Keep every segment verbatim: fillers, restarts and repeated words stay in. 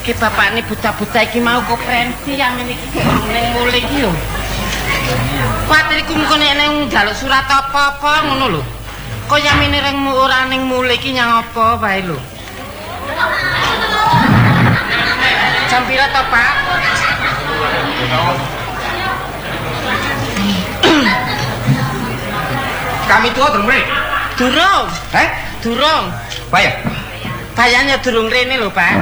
Ki bapakne buta-buta iki mau koperensi amen iki ning mulih iki lho. Kuwatir iku mengko nek nang njaluk surat apa-apa ngono lho. Kaya mene reng ora ning mulih iki nyang apa wae lho. Jam pira to, Pak? Kami tua durung rene. Durung. Heh? Durung. Bayar. Bayarnya durung rene lho, Pak.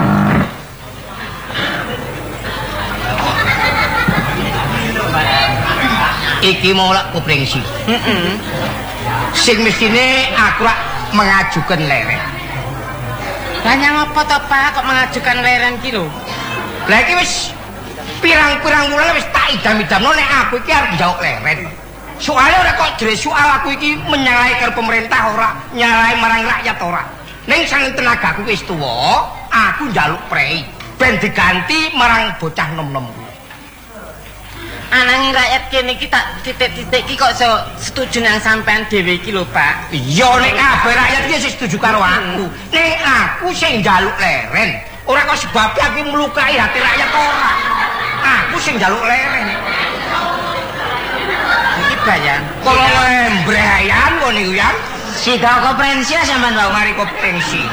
Iki mau lak kuprengsi. Heeh. Sing mestine aku rak mengajukan leren. Banyak apa to, Pak, kok mengajukan leren ki lho? Lah iki wis pirang-pirang wulan wis tak idam-idamno nek aku iki arep njaluk leren. Soale ora kok jere soal aku iki menyalahi karo pemerintah ora, nyalahi marang rakyat ora. Ning sang tenagaku wis tuwa, aku njaluk prei ben diganti marang bocah nom-nom. Ananging rakyat kene iki tak titik-titik iki kok iso setuju nang sampean dhewe iki lho, Pak. Iya nek kabeh rakyat iki sing setuju karo aku. Nek aku sing njaluk leren, ora kok sebab aku melukai hati rakyat ora. Aku sing njaluk leren. Iki bayan. Kalau lembrehan kok niku ya. Sida koperensi sampean wae mari koperensi.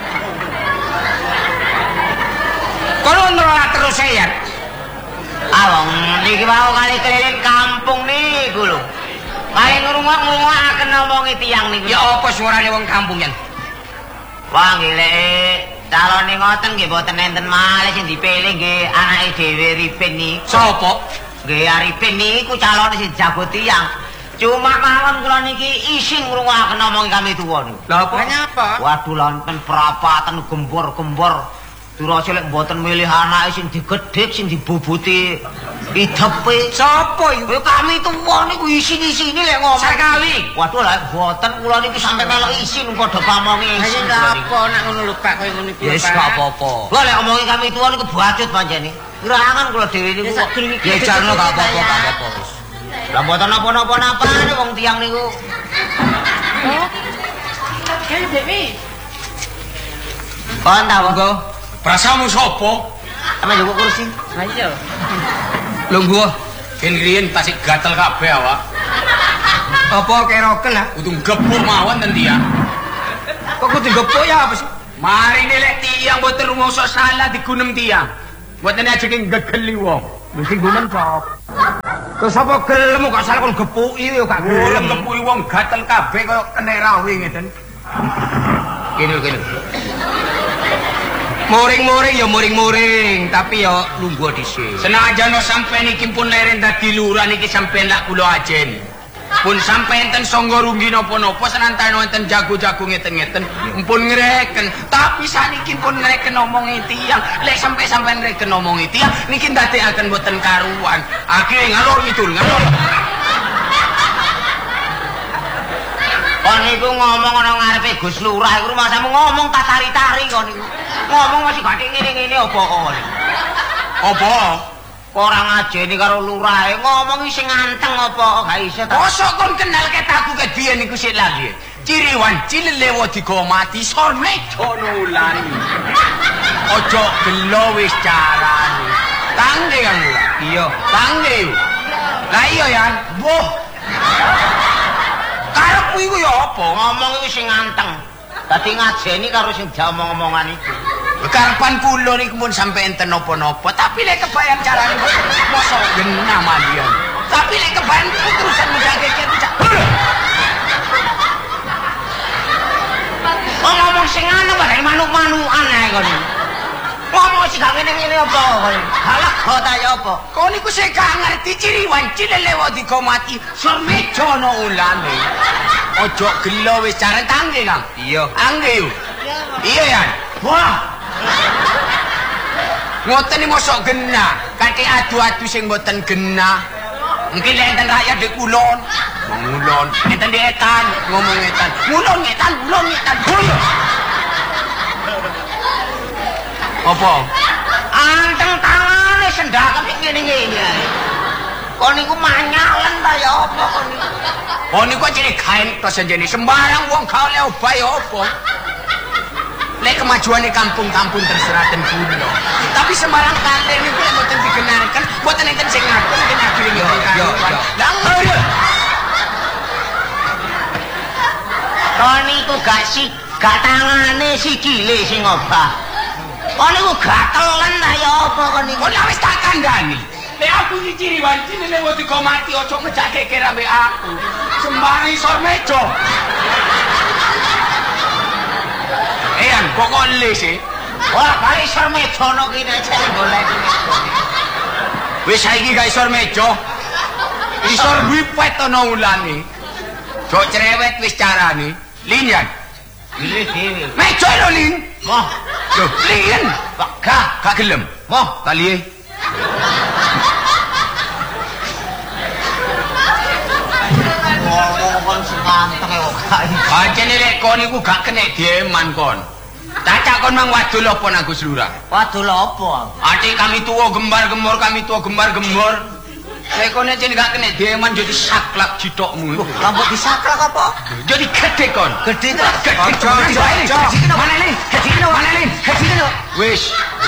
Kalau nolak terus saya. Awang niki mau kali keliling kampung niku lho. Kali ngrungok-ngrungokaken omongi tiyang niku. Ya apa suarane wong kampung yen? Wah nggih calone ngoten nggih mboten enten malih sing dipilih nggih anake dhewe Ripin niku. Sapa? Nggih Arifin niku calone sing jago tiyang. Cuma mawon kula niki isin ngrungokaken omongi kami tuwa niku. Lha apa? Apa? Waduh lonten perapatan gembor-gembor. Durase lek mboten milih anake sing digedhek sing dibubuti idepe. Sapa iku? Kami tuwa niku isin-isine lek ngomong. Sekali. Waduh lek mboten kula niki sampe melok isin padha pamongi isin. Ya apa nek ngono lho Pak koyo ngono iki. Wis gak apa-apa. Lha lek omongi kami tuwa niku bacut panjene. Ngerangan kula dhewe niku. Ya jarno gak apa-apa, gak apa-apa wis. Lah mboten napa-napa napane wong tiyang niku. Oh. Kan Dewi. Kon ta wong Prasamu sapa? Ama njupuk kursi. Ha iya. Lungguh, ben riyen tasik gatel kabeh awak. Apa keroken ah? Kudu gepuk mawon ten tiyang. Kok kudu gepuk ya apa sih? Mari lek tiyang mboten rumangsa salah digunem tiyang. Mboten ajeng gegeli wong. Mesti gunem sop. Kok sapa gelem kok salah kon gepuki yo gak gelem gepuki wong gatel kabeh kaya kenek rawe ngeten. Kene kene. Muring-muring ya muring-muring, tapi ya lungguh dhisik. Senajan sampeyan iki pun leren dadi lurah niki sampeyan lak kula ajen. Pun sampeyan ten sangga runggi napa-napa senantane wonten jago-jago ngeten-ngeten, mpun ngreken. Tapi saniki pun ngreken omongi tiyang. Lek sampe sampeyan ngreken omongi tiyang niki ndadekaken mboten karuan. Akhire ngalor ngidul, ngalor. Kon niku ngomong ana ngarepe Gus Lurah iku rumasamu ngomong tak tari-tari kon niku. Ngomong masih batik ngene-ngene apa kok. Apa? Ora ngajeni karo lurahe ngomong sing anteng apa gak iso ta. Mosok kon kenal ketaku ke biyen niku sik lagi. Ciriwan cilelewo digomati sorme jono ulani. Ojo gelo wis carane. Tangge kan lho. Iya, tangge. Lah iya ya, mbuh. Karepku iku ya apa? Ngomong iku sing anteng. Dadi ngajeni karo sing diomong-omongan iku. Karepan kula niku pun sampe enten napa-napa, tapi lek kebayang carane mosok genah malian. Tapi lek kebayang terusan menjage cek. Ngomong sing ana bae manuk-manukan ae kon. Ngomong sing gak ngene-ngene apa kon. Halah kok ta ya apa? Kon niku sik gak ngerti ciri wancil lewo digomati surmejono ulane. Ojo gelo wis carane tangge, Kang. Iya. Angge yo. Iya ya. Wah. Ngoten iki mosok genah, kanthi adu-adu sing mboten genah. Mungkin lek enten rakyat di kulon, ngulon, enten di etan, ngomong etan. Ngulon etan, ngulon etan. Apa? Anteng tangane sendakan ngene-ngene ae. Kon niku manyalan ta ya apa kon niku? Kon niku ciri kain to senjene sembarang wong gak oleh obah ya apa? lek kemajuane kampung-kampung terserah ten kula. Tapi Semarang Klaten niku lek mboten digenarkan, mboten enten sing ngatur nek akhire niku karuan. Lah ngono. Kon niku gak si gak tangane sikile sing obah. Kon niku gatelan ta ya apa kon niku? Kon wis tak kandhani. Lek aku nyiciri wancine nek wedi kok mati ojo ngejak keker ambek aku. Sembarang isor meja. Eyan, kok kok le sih? Wah, gak isor meja no kene jare golek. Wis saiki gak isor meja. Isor wipet ana ulane. Jok cerewet wis carane. Linyan. Pilih dhewe. Meja lho, Lin. Moh, lho, Lin. Gak, gak gelem. moh, Talihe. ngomong kon semanteng kok gak. Pancene lek kon iku gak kenek dieman kon. Cacak kon mang wadul apa nang Gus Lurah? Wadul apa? Ati kami tuwa gembar-gemor, kami tuwa gembar-gemor. Lek kon nek gak kenek dieman jadi saklak jitokmu. Rambut disaklak apa? Jadi gede kon. Gede ta? Gede. Mana nih? Gede mana nih? Gede. Wis.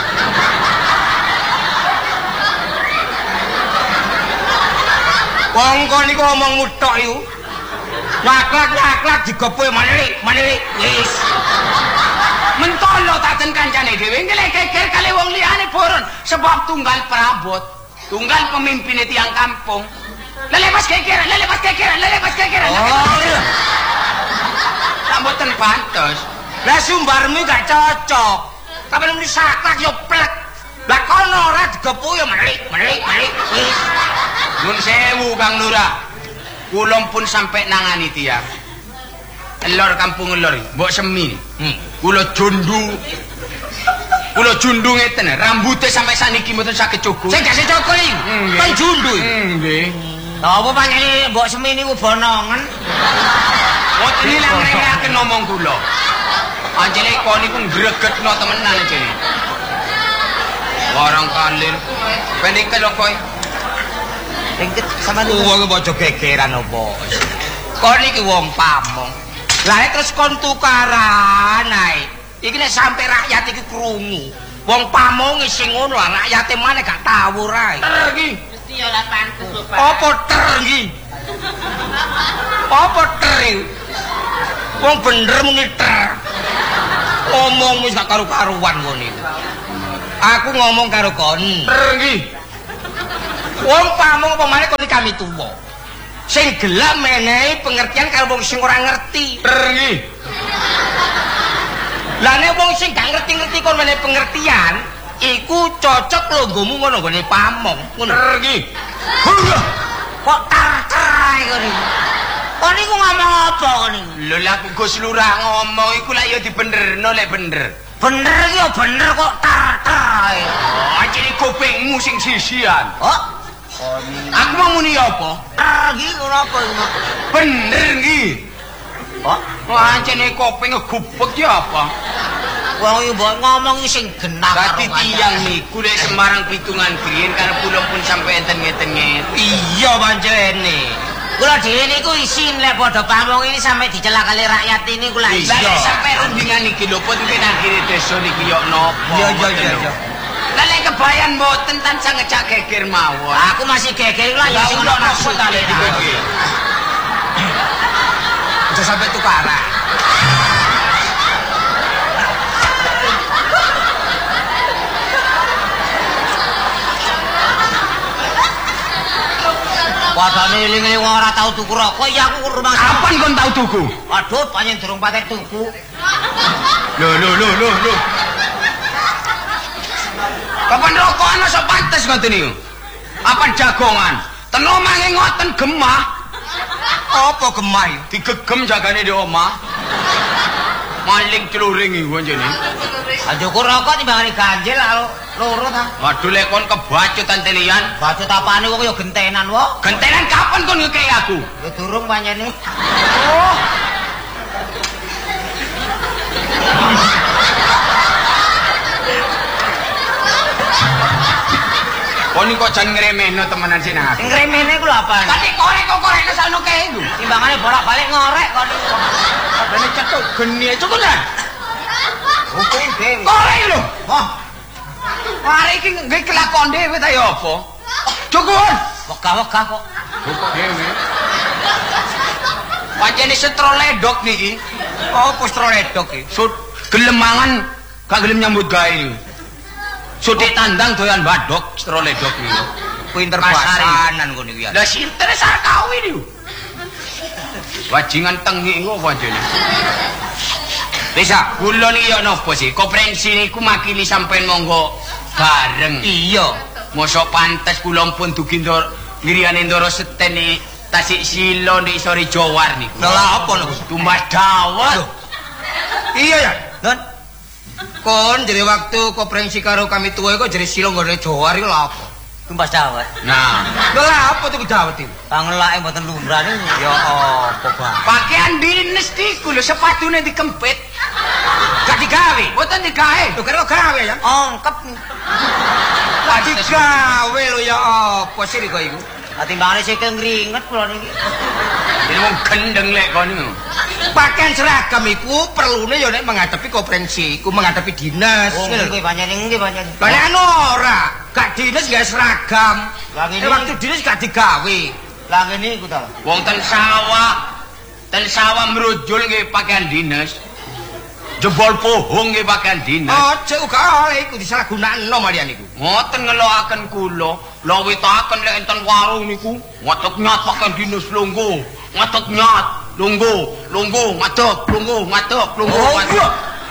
Wong kon niku omong mutok iku. Laklak-laklak digopoe maneli, maneli. Wis. Mentolo tak ten kancane dhewe ngelek geger kali wong liyane boron sebab tunggal perabot, tunggal pemimpin tiang kampung. Lelepas geger, lelepas geger, lelepas geger. Oh iya. Tak mboten pantes. Lah sumbarmu gak cocok. Kapan muni saklak yo plek. Lah kono ora digepu yo menik, menik, menik. Wis. Nun sewu Kang Lurah. Kula pun sampai nangani tiang. Elor kampung elor, mbok semi. Hmm. Kula jundu. Kula jundu ngeten, rambutnya sampai saniki mboten saged cukur. Sing gak cukur iki. Kan jundu. Nggih. Lah apa pancene mbok semi niku bonongen? Mboten ilang ngrekaken ngomong kula. Anjene kon niku gregetno temenan anjene. Warang kalir. Peningkel kok. Ringket sama niku. Wong bojo gegeran apa? Kon iki wong pamong. Lah terus kon tukaran ae. Iki nek sampe rakyat iki krungu. Wong pamong sing ngono lah rakyate maneh gak tawur ae. Ter iki. Mesti ora pantes lho, Pak. Apa ter iki? Apa ter iki? Wong bener muni ter. Ngomong wis gak karu-karuan ngono iki. Aku ngomong karo kon. Ter iki. Wong pamong apa maneh kon kami tuwa. Sing gelem menehi pengertian karo wong sing ora ngerti. Ter iki. Lah nek wong sing gak ngerti-ngerti kon menehi pengertian, iku cocok longgomu ngono gone pamong. Ngono. Ter iki. Kok tar-tar kok niku. Kon niku ngomong apa kon niku? Lho lah Gus Lurah ngomong iku lak ya dibenerno lek bener. Bener iki ya bener kok tar-tar. Oh, anjene kupingmu sing sisian. Oh. Aku mau muni apa? Ah, iki ngono apa iki? Bener iki. Oh, anjene kuping ngegubek ya apa? wong iki mbok ngomong sing genah Dadi tiyang niku lek Semarang Pitungan Grien karo kula pun sampe enten ngeten-ngeten. Iya pancene. Kula dhewe niku isin lek padha pamong ini sampe dicelak kali rakyat ini kula isin. Lah sampe rundingan iki lho pun mungkin akhire desa niki yo napa. Iya iya iya. Lah lek kebayan mboten tansah ngejak geger mawon. Aku masih geger lah ya sing ono maksud ale digeger. Aja sampe tukaran. Wadane eling-eling ora tau tuku rokok ya aku rumah. Kapan kon tau tuku? Waduh, panjen durung patek tuku. Lho lho lho lho lho. Kapan rokok ana sok pantes ngoten niku? Apa jagongan? Ten omahe ngoten gemah. Apa gemah? Digegem jagane di omah. Maling celuring iku njene. Aja ku rokok timbangane ganjil karo loro ta. Waduh lek kon kebacutan telian. Bacut apane kok ya gentenan wae. Gentenan kapan kon ngekei aku? Ya durung pancene. Oh. Kon kok jan ngremehno temenan sing aku. Sing remene ku lho apa? Tadi korek kok korekne sakno kei lho. Timbangane bolak-balik ngorek kon. Kabene cetuk geni cukup kan? Kuwi dhewe. Kok iki lho. Wah. Mari iki nggih kelakon dhewe ta ya apa? Cukup. Wegah-wegah kok. Kok dhewe. Pancene setro ledok niki. Oh, setro ledok iki. Sut gelem mangan gak gelem nyambut gawe. Sudik tandang doyan badok setro ledok niki. Pinter pasaran ngono iki ya. Lah sinten sak kawin iki. Wajingan tengi kok pancene. Bisa, kula niki ya napa sih? Konferensi niku makili sampean monggo bareng. Iya. Mosok pantes kula pun dugi ndor ngiriyane ndoro setene Tasik Silo ndek sore Jowar niku. Lah apa niku? Tumbas dawet. Iya ya. Don. Kon jadi waktu konferensi karo kami tuwa kok jadi Silo nggone Jowar iku lha apa? Tumbas dawet. Nah, lha apa tuh dawet iki? Pangelake mboten lumrah niku. Ya apa, Bang? Pakaian dinas niku lho sepatune dikempit. Gak digawe. Mboten digawe. Lho karo gawe ya. Ongkep. Gak digawe lho ya apa sih kok iku? Atimbangane sik ngringet kula niki. Ini wong gendeng lek kon niku. Pakaian seragam iku perlune ya nek menghadapi konferensi, iku menghadapi dinas. Oh, nggih pancen nggih pancen. Lah nek ora, gak dinas gak seragam. Lah ngene waktu dinas gak digawe. Lah ngene iku ta. Wong ten sawah. Ten sawah mrujul nggih pakaian dinas. Jebol pohong nggih pakaian dinas. Aja uga oleh iku disalahgunakno malian niku. Ngoten ngeloaken kula, lawitaken lek enten warung niku, ngadeg nyat pakaian dinas lungguh. Ngadeg nyat, lungguh, lungguh, ngadeg, lungguh, ngadeg, lungguh. Oh,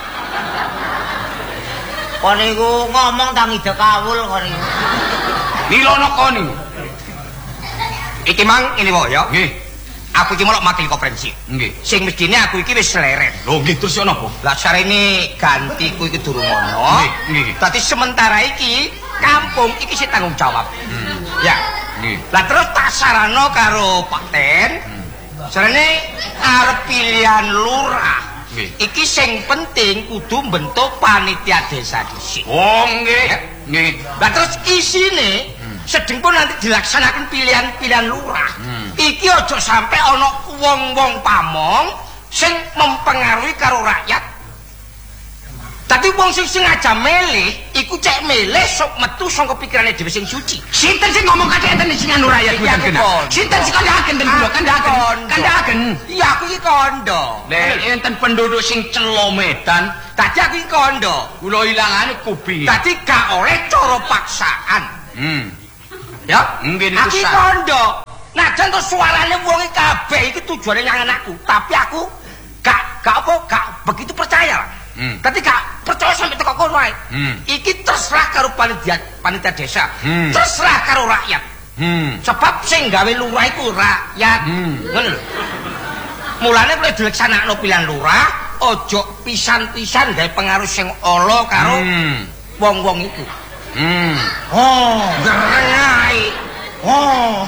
Kon niku ngomong tang ide kawul kon niku. Nilono kon niku. Iki mang ini wae ya. Nggih. Aku iki melok makil konferensi. Nggih. Sing mestine aku iki wis leren. Lho nggih terus ana apa? Lah sarene gantiku iki durung ono. Nggih, nggih. Dadi sementara iki kampung iki sing tanggung jawab. Hmm. Ya. Nggih. Lah terus tak sarano karo Pak Ten. Hmm. Sarene arep pilihan lurah. Nggih. Iki sing penting kudu bentuk panitia desa dhisik. Oh nggih. Nggih. Lah terus isine sedeng pun nanti dilaksanakan pilihan-pilihan lurah. Hmm. Iki aja sampai ana wong-wong pamong sing mempengaruhi karo rakyat. Tapi wong sing sengaja milih, iku cek milih sok metu saka pikirane dhewe sing suci. Sinten sing ngomong kadhe enten sing anu rakyat Iya, mboten aku kondo. Sinten sing kandhaken ten kula kandhaken. Kandhaken. Iya aku iki kondo. Lek enten penduduk sing celo medan, Tadi aku iki kondo. kula ilangane kuping. Tadi gak oleh cara paksaan. Hmm. Ya, Nggih niku aku iki sak. kondo. Nah, jantung suarane wong iki kabeh iki tujuane nyangen aku, tapi aku gak gak apa gak begitu percaya. Hmm. Tapi gak percaya sampai teko kono wae. Hmm. Iki terserah karo panitia panitia desa. Hmm. Terserah karo rakyat. Hmm. Sebab sing gawe lurah iku rakyat. Hmm. Ngono lho. Mulane kuwi dilaksanakno pilihan lurah, ojo pisan-pisan gawe pengaruh sing ala karo Hmm. wong-wong iku. Hmm. Oh, gerengai. Oh.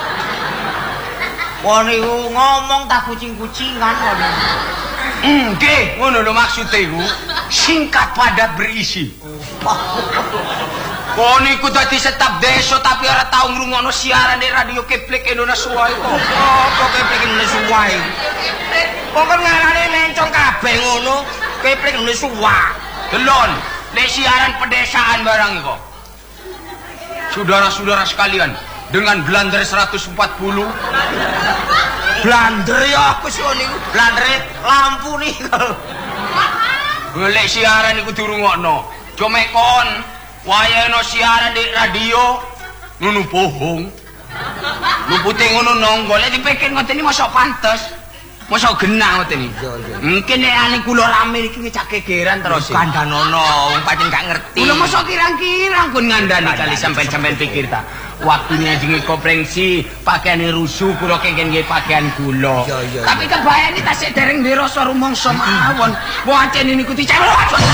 Kon niku ngomong tak kucing-kucingan kon. Nggih, ngono lho maksude iku. Singkat padat berisi. Kon iku dadi staf desa tapi ora tau ngrungokno siaran di radio Keplek Indonesia iku. Apa Keplek Indonesia wae? Kok kan ngarane mencong kabeh ngono? Keplek Indonesia wae. Delon, lek siaran pedesaan barang iku. Saudara-saudara sekalian, dengan blunder seratus empat puluh Blander ya apa sih niku? Blander lampu niku. golek siaran iku dirungokno. Cuma kon wayahno siaran di radio ngono bohong. Lu putih ngono nonggo lek dipikir ngoten iki mosok pantes. Mosok genah ngoten iki. Mungkin nek ane kula rame iki cak kegeran terus. Kandhanono wong pancen gak ngerti. Kula mosok kirang-kirang kon ngandani kali sampean-sampean pikir ta. Waktunya jenenge konferensi pakaiane rusuh kula kengken nggih pakaian kula. Tapi kebayani ta sik dereng ndirasa rumangsa mawon. Wancen niku dicewek.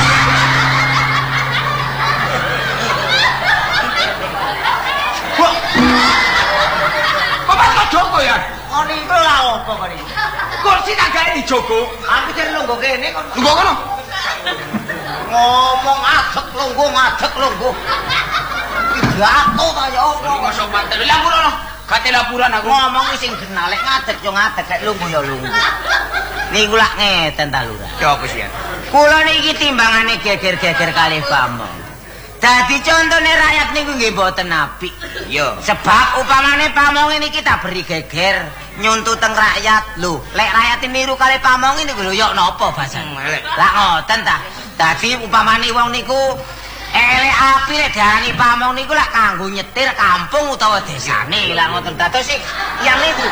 Bapak kok Joko ya? Kon niku lha opo kon iki? Kursi tak gawe di Joko. Aku jare lungguh kene kon. Lungguh kono. Ngomong adek lungguh ngadeg lungguh. Jatuh ta ya opo? Iki mosok pantes. Laporan. Kate laporan aku. Ngomong sing genah lek ngadeg yo ngadeg lek lungguh yo lungguh. Niku lak ngeten ta lurah. Ya apa sih? Kula niki timbangane geger-geger kalih pamong. Dadi contone rakyat niku nggih mboten apik. Yo, sebab upamane pamong niki kita beri geger nyuntu teng rakyat. Lho, lek rakyat niru kalih pamong niku lho yo napa basane? Lah ngoten ta. Dadi upamane wong niku elek api lek diarani pamong niku lak kanggo nyetir kampung utawa desane. Lah ngoten dados sik yang niku.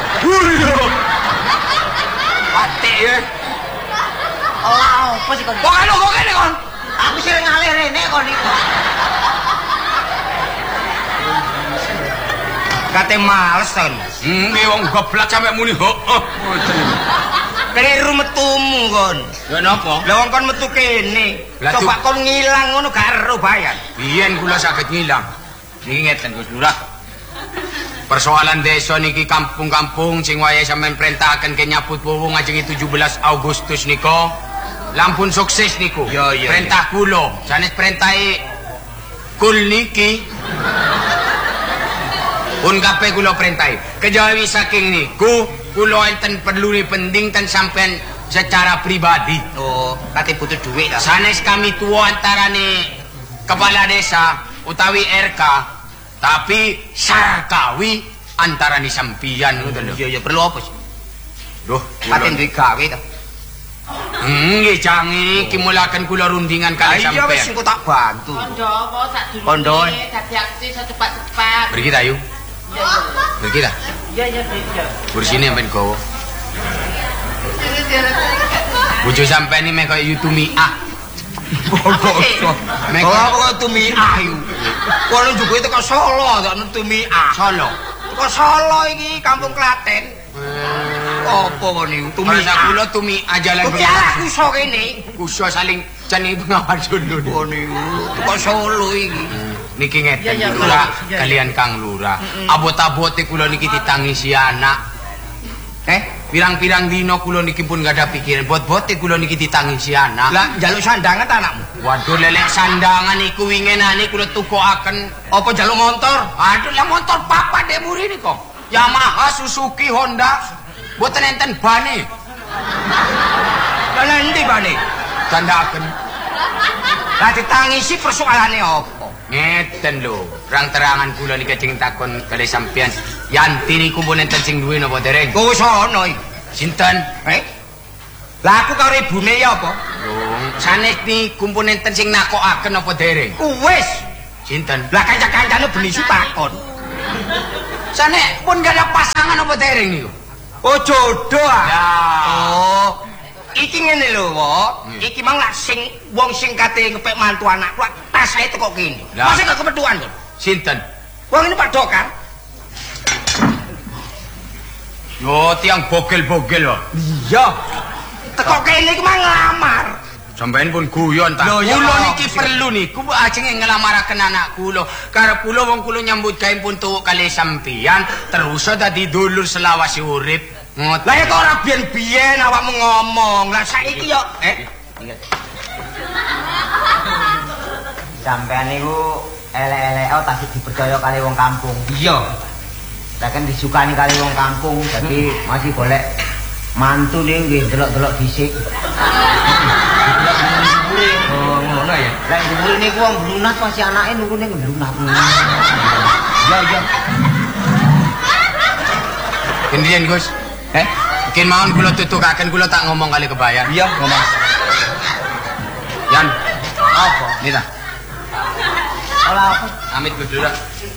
Ati ya. Lah opo sih kon? Kok kene kok kene kon? Aku sing ngalih rene kon niku. Kate males ton. Hmm, wong goblok sampe muni heeh. Keliru metumu kon. Ya napa? Lah wong kon metu kene. Lah, Coba kon ngilang ngono gak ero bayan. Biyen kula saged ngilang. Niki ngeten Gus Lurah. Persoalan desa niki kampung-kampung sing wayahe sampean perintahaken ke nyabut wong ngajeng tujuh belas Agustus nika. Lampun sukses niku. Yo, yo, perintah kula, sanes perintahe kul niki. Pun kabeh kula perintahe. Kejawi saking niku, kula enten perlu penting ten sampean secara pribadi. Oh, kate butuh duit ta. Sanes kami tua antarane kepala desa utawi R K, tapi sarkawi antarane sampian ngoten lho. Iya ya perlu apa sih? Duh, kate duwe gawe ta. Nggih, jange iki mulaken kula rundingan kali sampean. Iya wis engko tak bantu. Kondo apa sak dulu. Kondo. Dadi aktif cepat-cepat. Pergi ta yuk. Pergi ta. Iya iya iya. Kursine sampean gowo. Bojo sampean iki mek koyo Yutumi ah. Bogor. Mek apa kok Tumi ah iku. Kono juga teko Solo tak Tumi ah. Solo. Teko Solo iki kampung Klaten. Apa kon niku? Tumi kula Tumi ajalan. Tumi ah kuso kene. Kuso saling jenenge pengawal dulu. Oh niku teko Solo iki. Niki ngeten kula kalian Kang Lurah. Abot-abote kula niki ditangisi anak. Eh, pirang-pirang dino kula niki pun gak ada pikiran. Bot-bote kula niki ditangisi anak. Lah njaluk sandangan ta anakmu? Waduh lelek sandangan iku wingenane kula tukokaken. Apa njaluk motor? Aduh lah motor papa dek muri niko. Yamaha, Suzuki, Honda. Boten enten bane. Lah endi bane? Tandhaken. Lah ditangisi persoalane apa? Ngeten lho, terang-terangan kula niki kajeng takon kalih sampean. Yanti niku pun enten sing duwe napa dereng? Kowe sono iki. Sinten? Eh? Lah aku karo ibune ya apa? Dong, sanes niku pun enten sing nakokaken apa dereng? Wis. Sinten? Lah kanca-kancane beli takon. Sanes pun gak ada pasangan apa dereng niku? Oh jodoh ah. Ya. Oh. Iki ngene lho, Wok. Hmm. Iki mang lak sing wong sing kate ngepek mantu anakku tas ae teko kene. Masa gak kepetuan to? Sinten? Wong ini Pak Dokar. Yo tiang bogel-bogel wae. Iya. Teko kene iki mang nglamar. Sampeyan pun guyon ta. Kula niki perlu niku ajeng nglamaraken anak kula. Karep kula wong kula nyambut gawe pun tuwuk kali sampeyan terus dadi dulur selawase urip. Lah ya kok ora biyen-biyen awakmu ngomong. Lah saiki yo eh sampean niku elek-elek oh tasih dipercaya kali wong kampung. Iya. Lah kan disukani kali wong kampung, jadi masih golek mantu ning nggih delok-delok dhisik. Oh, ngono ya. Lah dhuwur niku wong blunat masih anake niku ning blunat. Ya ya. Kendian Gus? Eh? Mungkin mawon kula tutukaken kula tak ngomong kali kebayar. Iya, ngomong. Yan. Apa? Nita. Ola apa? Amit Gus Lurah.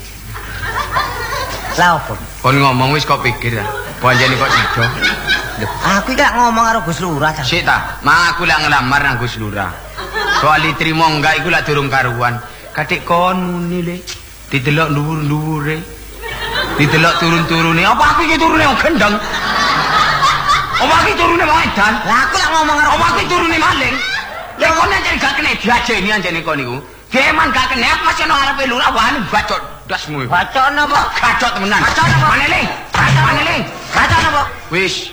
Lah apa? Kon ngomong wis kok pikir ta. Panjene kok sida. Aku iki lak ngomong karo Gus Lurah. Sik ta, mang aku lak ngelamar nang Gus Lurah. Soal diterima enggak iku lak durung karuan. Katik kon muni le. Didelok dhuwur-dhuwure. Didelok turun-turune. Apa aku iki turune wong gendeng? Apa aku turune wong edan? Lah aku lak ngomong karo Apa aku turune maling? Ya kon nek gak kena diajeni anjene kon niku. Geman gak kena masih nang arepe lurah wani bacot dasmu iku. bacok napa? Bacot temenan. Bacot napa? Maneling. Maneling. Bacok napa? Wis.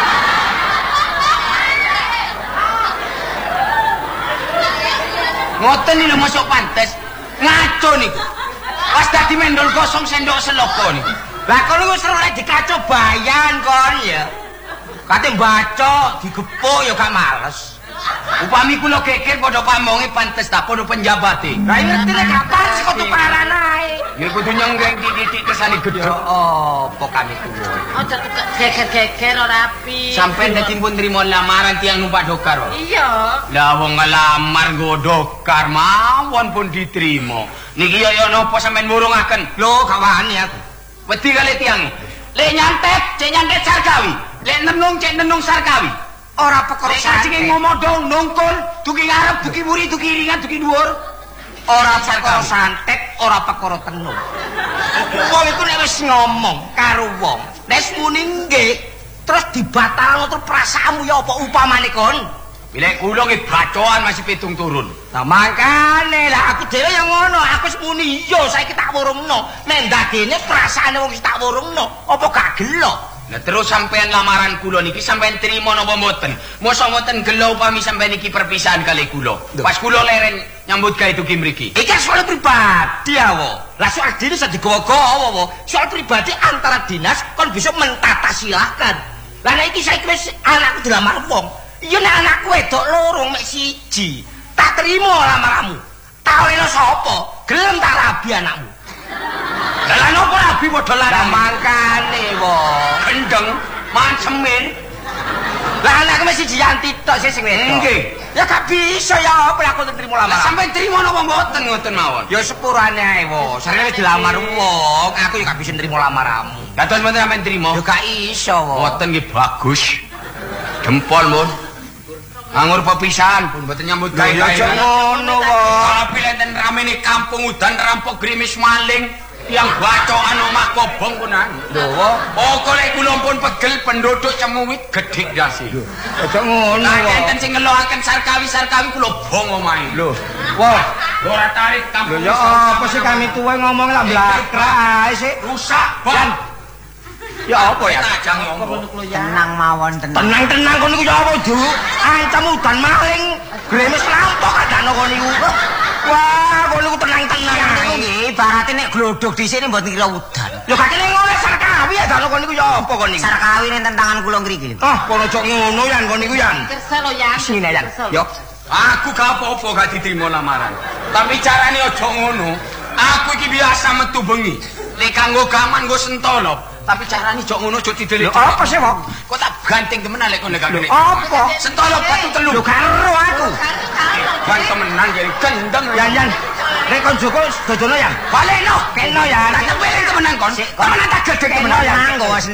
Ngoten iki lho masuk pantes. Ngaco niku. Pas dadi mendol gosong sendok selopo niku. Lah kon niku seru lek dikaco bayan kon ya. Kate bacok, digepuk ya gak males. Upami kula geger padha pamonge pantes ta padha penjabate. Lah ngerti nek kapan sik tukaran ae. Ya kudu nyenggeng titik kesane gedhe. Apa kami kuwi? Aja tukak geger-geger ora rapi. Sampai dadi pun nrimo lamaran tiyang numpak dokar. Iya. Lah wong ngelamar nggo dokar mawon pun diterima. Niki ya napa sampean murungaken? Lho gak wani aku. Wedi kali tiyang. Lek nyantet, cek nyantet Sarkawi. Lek nenung cek nenung Sarkawi. Ora perkara santet ngomodong nongkol, duki ngarep, duki muri, duki ringan, duki dhuwur. Ora perkara santet, ora perkara tenung. Wong iku nek wis ngomong karo wong, nek muni nggih, terus dibatalno terus perasaanmu ya apa upamane kon? Bilek kula nggih bacoan masih pitung turun. Lah makane lah aku dhewe yang ngono, aku wis muni iya saiki tak wurungno. Nek ndadene perasaane wong wis tak wurungno, apa gak gelo? Nah terus sampean lamaran kula niki sampean trimo napa mboten? Mosok mboten gelo upami sampean niki perpisahan kali kula. Pas kula leren nyambut gawe dugi mriki. Iki soal pribadi awo. Lah soal dinas aja digawa-gawa. Soal pribadi antara dinas kon bisa mentata silakan. Lah nek iki saiki wis anakku dilamar wong. Iya nek anakku wedok loro mek siji. Tak trimo lamaranmu. Tak olehno sapa? Gelem tak rabi anakmu. Lah napa rabi padha Lah larang? mangkane wong. Gendeng, man semir. Lah anakku mek siji yanti tok sing wedok. Nggih. Ya gak bisa ya apa aku trimo Lah lamaran. sampean trimo napa mboten ngoten mawon? Ya sepurane ae wo. Sarene dilamar wong, aku ya gak bisa nrimo lamaranmu. Dados mboten sampean trimo? Ya gak iso wo. Mboten nggih bagus. Jempol mun. Anggur pepisahan pun mboten nyambut gawe. Ya aja ngono wo. Tapi lenten ramene kampung udan rampok grimis maling yang bacokan omah kobong kunan. Lho wo. Pokoke kula pun pegel penduduk cemuwit gedhe ndase. Aja ngono Nah, wo. enten sing ngeloaken Sarkawi-Sarkawi kula bong omahe. Lho. Wo. Ora tarik kampung. Lho ya apa sih kami tuwe ngomong lah blakrak ae sih. Rusak, Bang. Ya apa ya? Ajang ngomong. Tenang mawon tenang. Tenang-tenang kono iku ya apa, Duk? Ancam udan maling. Gremes lampok kadano kono iku. Wah, kono iku tenang-tenang. Nggih, ibarate nek glodhog dhisik mboten kira udan. Lho gak kene ngono Sarkawi ya dano kono iku ya apa kono iku? Sarkawi ning tentangan kula ngriki. Ah, kono cok ngono yan kono iku yan. Kersa lo ya. Sini yan. Yo. Aku gak apa-apa gak diterima lamaran. Tapi carane aja ngono. Aku iki biasa metu bengi. Nek kanggo gaman nggo sentolo. Tapi carane jok ngono jok didelik. Lho apa sih, Wong? Kok tak ganting temenan lek kono gak ngene. Apa? Sentolo batu telu. Lho karo aku. Kan temenan jadi gendeng. Yan yan. Nek kon Joko dodono ya. Baleno. Keno ya. Tak kepeleng temenan kon. Temenan tak gedhe temenan. Tenang,